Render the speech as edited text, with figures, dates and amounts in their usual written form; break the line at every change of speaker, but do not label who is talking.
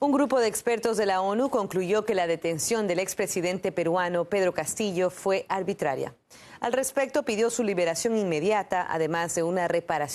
Un grupo de expertos de la ONU concluyó que la detención del expresidente peruano Pedro Castillo fue arbitraria. Al respecto, pidió su liberación inmediata, además de una reparación